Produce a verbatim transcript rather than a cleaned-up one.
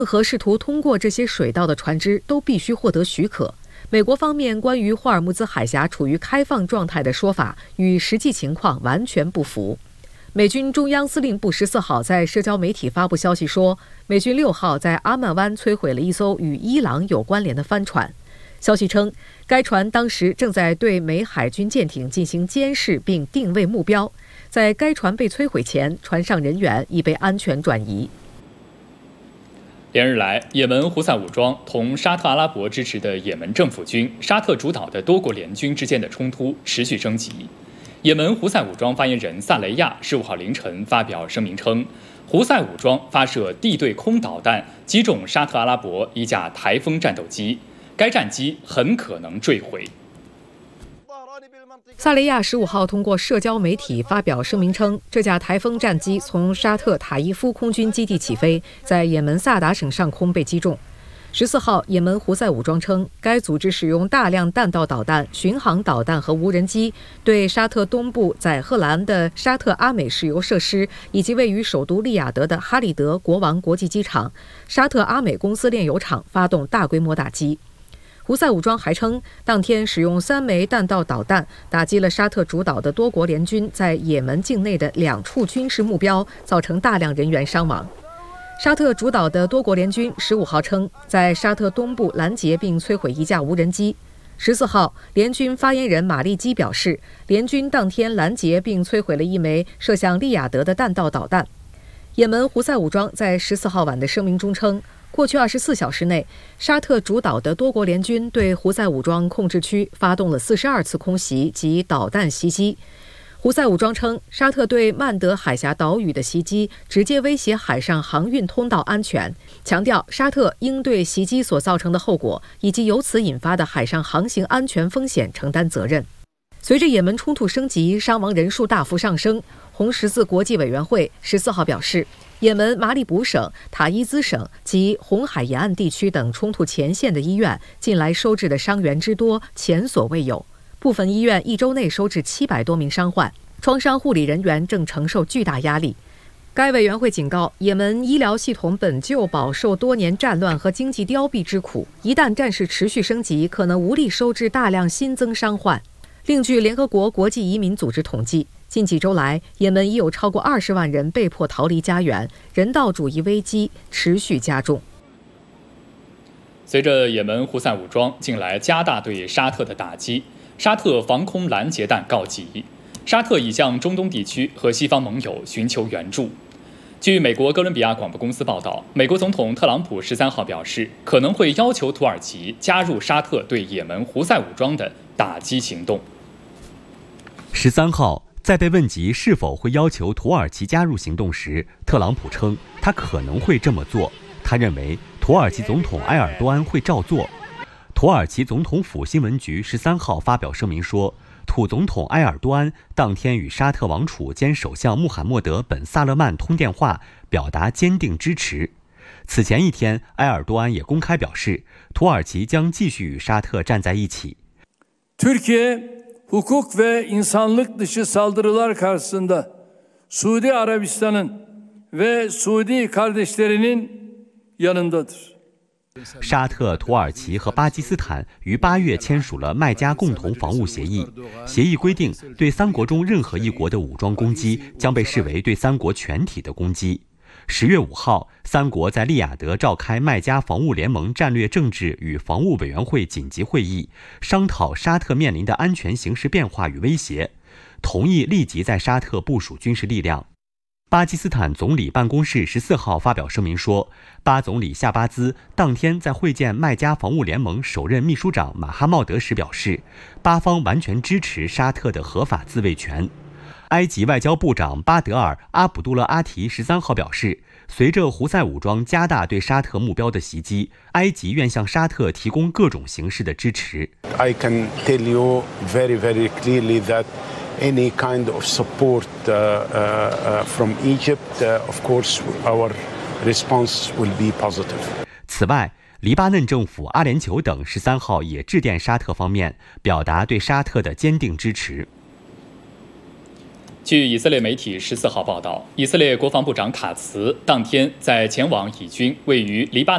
任何试图通过这些水道的船只都必须获得许可。美国方面关于霍尔木兹海峡处于开放状态的说法与实际情况完全不符。美军中央司令部十四号在社交媒体发布消息说，美军六号在阿曼湾摧毁了一艘与伊朗有关联的帆船。消息称，该船当时正在对美海军舰艇进行监视并定位目标。在该船被摧毁前，船上人员已被安全转移。 连日来，也门胡塞武装同沙特阿拉伯支持的也门政府军、沙特主导的多国联军之间的冲突持续升级。也门胡塞武装发言人萨雷亚十五号凌晨发表声明称，胡塞武装发射地对空导弹击中沙特阿拉伯一架台风战斗机，该战机很可能坠毁。 萨雷亚十五号通过社交媒体发表声明称，这架台风战机从沙特塔伊夫空军基地起飞，在也门萨达省上空被击中。十四号，也门胡塞武装称，该组织使用大量弹道导弹、巡航导弹和无人机，对沙特东部载荷兰的沙特阿美石油设施以及位于首都利雅得的哈里德国王国际机场、沙特阿美公司炼油厂发动大规模打击。胡塞武装还称，当天使用三枚弹道导弹打击了沙特主导的多国联军在也门境内的两处军事目标，造成大量人员伤亡。沙特主导的多国联军十五号称，在沙特东部拦截并摧毁一架无人机。十四号，联军发言人马利基表示，联军当天拦截并摧毁了一枚射向利雅得的弹道导弹。也门胡塞武装在十四号晚的声明中称，过去二十四小时内，沙特主导的多国联军对胡塞武装控制区发动了四十二次空袭及导弹袭击。胡塞武装称，沙特对曼德海峡岛屿的袭击直接威胁海上航运通道安全，强调沙特应对袭击所造成的后果以及由此引发的海上航行安全风险承担责任。随着也门冲突升级，伤亡人数大幅上升，红十字国际委员会十四号表示，也门马里卜省、塔伊兹省及红海沿岸地区等冲突前线的医院近来收治的伤员之多前所未有。部分医院一周内收治七百多名伤患，创伤护理人员正承受巨大压力。该委员会警告，也门医疗系统本就饱受多年战乱和经济凋敝之苦，一旦战事持续升级，可能无力收治大量新增伤患。另据联合国国际移民组织统计，近几周来，也门已有超过二十万人被迫逃离家园，人道主义危机持续加重。 随着也门胡塞武装近来加大对沙特的打击，沙特防空拦截弹告急，沙特已向中东地区和西方盟友寻求援助。据美国哥伦比亚广播公司报道，美国总统特朗普十三号表示，可能会要求土耳其加入沙特对也门胡塞武装的打击行动。 十三号，在被问及是否会要求土耳其加入行动时，特朗普称他可能会这么做。他认为土耳其总统埃尔多安会照做。土耳其总统府新闻局十三号发表声明说，土总统埃尔多安当天与沙特王储兼首相穆罕默德本萨勒曼通电话，表达坚定支持。此前一天，埃尔多安也公开表示，土耳其将继续与沙特站在一起。 Türkiye hukuk ve insanlık dışı saldırılar karşısında Suudi Arabistan'ın ve Suudi kardeşlerinin yanındadır。 沙特、土耳其和巴基斯坦于八月签署了麦加共同防务协议。协议规定，对三国中任何一国的武装攻击将被视为对三国全体的攻击。十月五号，三国在利雅得召开麦加防务联盟战略政治与防务委员会紧急会议，商讨沙特面临的安全形势变化与威胁，同意立即在沙特部署军事力量。巴基斯坦总理办公室十四号发表声明说，巴总理夏巴兹当天在会见麦加防务联盟首任秘书长马哈茂德时表示，巴方完全支持沙特的合法自卫权。埃及外交部长巴德尔·阿卜杜勒阿提十三号表示，随着胡塞武装加大对沙特目标的袭击，埃及愿向沙特提供各种形式的支持。 I can tell you very, very clearly that any kind of support uh, uh, from Egypt, uh, of course, our response will be positive. 此外，黎巴嫩政府、阿联酋等十三号也致电沙特方面，表达对沙特的坚定支持。 据以色列媒体十四号报道，以色列国防部长卡茨当天在前往以军位于黎巴嫩